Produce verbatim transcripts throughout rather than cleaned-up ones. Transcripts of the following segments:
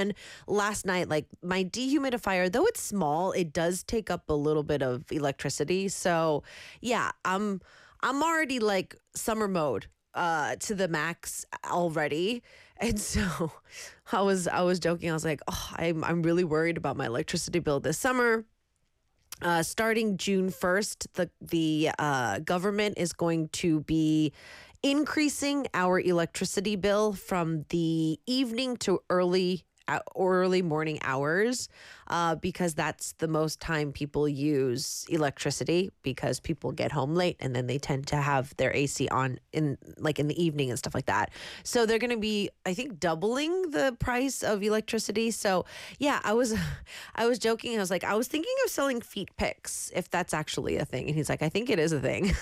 on last night. Like my dehumidifier, though it's small, it does take up a little bit of electricity. So yeah, I'm I'm already like summer mode uh to the max already. And so I was I was joking. I was like, oh, I'm I'm really worried about my electricity bill this summer. Uh, starting June first, the the uh, government is going to be increasing our electricity bill from the evening to early uh, early morning hours, uh, because that's the most time people use electricity, because people get home late and then they tend to have their A C on in like in the evening and stuff like that. So they're going to be, I think, doubling the price of electricity. So yeah, I was I was joking. I was like, I was thinking of selling feet pics, if that's actually a thing. And he's like, I think it is a thing.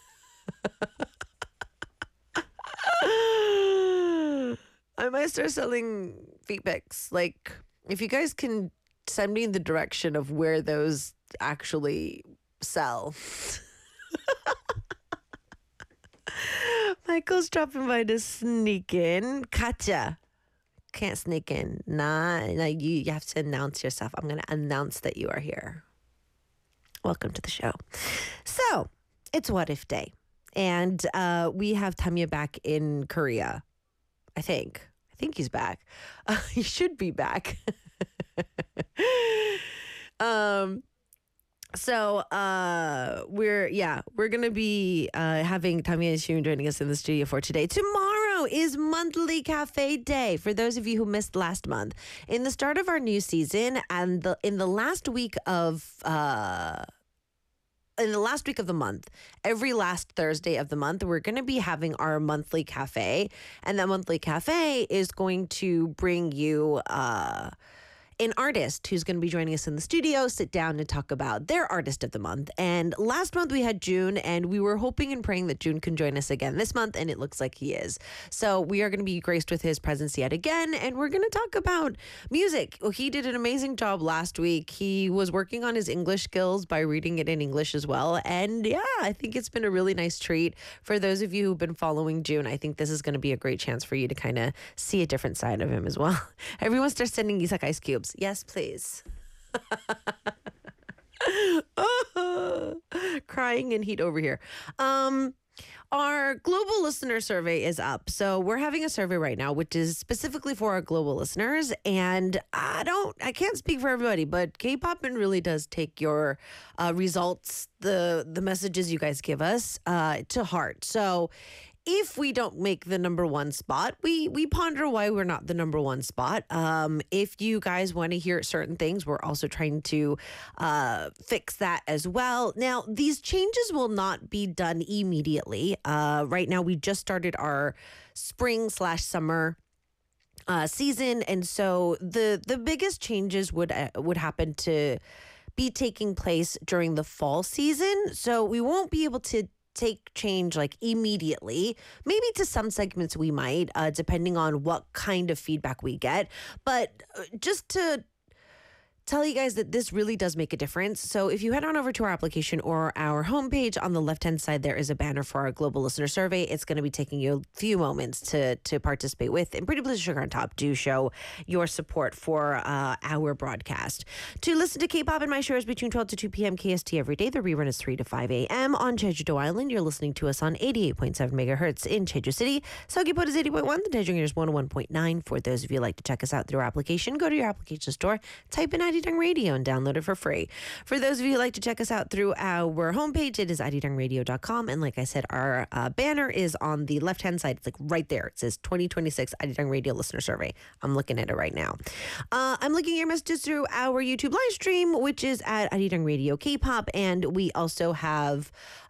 I might start selling feet pics. Like, if you guys can send me the direction of where those actually sell. Michael's dropping by to sneak in. Katya. Can't sneak in. Nah, nah you, you have to announce yourself. I'm going to announce that you are here. Welcome to the show. So, it's What If Day. And uh, we have Tamia back in Korea. I think. I think he's back. Uh, he should be back. um. So uh, we're yeah we're gonna be uh, having Tamia and Shun joining us in the studio for today. Tomorrow is Monthly Cafe Day. For those of you who missed last month, in the start of our new season and the in the last week of. Uh, In the last week of the month, every last Thursday of the month, we're going to be having our monthly cafe. And that monthly cafe is going to bring you uh, an artist who's going to be joining us in the studio, sit down and talk about their artist of the month. And last month we had June, and we were hoping and praying that June can join us again this month, and it looks like he is. So we are going to be graced with his presence yet again, and we're going to talk about music. Well, he did an amazing job last week. He was working on his English skills by reading it in English as well. And yeah, I think it's been a really nice treat. For those of you who've been following June, I think this is going to be a great chance for you to kind of see a different side of him as well. Everyone starts sending Isak ice cubes. Yes, please. Oh, crying in heat over here. Um, our global listener survey is up. So we're having a survey right now, which is specifically for our global listeners. And I don't, I can't speak for everybody, but K-Poppin really does take your uh, results, the the messages you guys give us, uh, to heart. So if we don't make the number one spot, we we ponder why we're not the number one spot. Um, if you guys want to hear certain things, we're also trying to uh, fix that as well. Now, these changes will not be done immediately. Uh, right now, we just started our spring slash summer uh, season, and so the the biggest changes would uh, would happen to be taking place during the fall season. So we won't be able to take change like immediately. Maybe to some segments we might, uh, depending on what kind of feedback we get. But uh, just to tell you guys that this really does make a difference. So if you head on over to our application or our homepage, on the left-hand side, there is a banner for our global listener survey. It's going to be taking you a few moments to to participate with. And Pretty Please Sugar on Top do show your support for uh, our broadcast. To listen to K-Pop and My Shows between twelve to two p.m. K S T every day. The rerun is three to five a.m. on Jeju-do Island. You're listening to us on eighty-eight point seven megahertz in Jeju City. Seogwipo is eighty point one. The Daejeon is one oh one point nine. For those of you who like to check us out through our application, go to your application store, type in Arirang Radio and download it for free. For those of you who like to check us out through our homepage, it is arirang radio dot com. And like I said, our uh, banner is on the left-hand side. It's like right there. It says twenty twenty-six Arirang Radio Listener Survey. I'm looking at it right now. Uh, I'm looking at your messages through our YouTube live stream, which is at Arirang Radio K-Pop. And we also have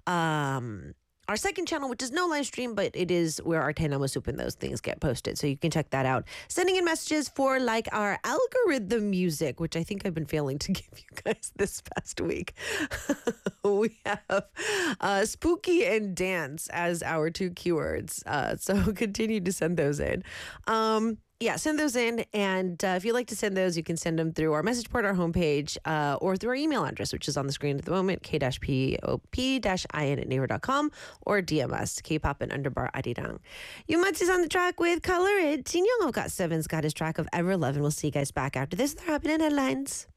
Um, our second channel, which is no live stream, but it is where our Tainamo and those things get posted. So you can check that out. Sending in messages for like our algorithm music, which I think I've been failing to give you guys this past week. We have uh, spooky and dance as our two keywords. Uh, so continue to send those in. Um, Yeah, send those in. And uh, if you'd like to send those, you can send them through our message board, our homepage, uh, or through our email address, which is on the screen at the moment, k-pop-in at naver dot com, or D M us, K-pop and underbar arirang. Yumatsu's on the track with Color It. Jin Young got Seven's got his track of Ever Lovin'. We'll see you guys back after this. They're happening headlines.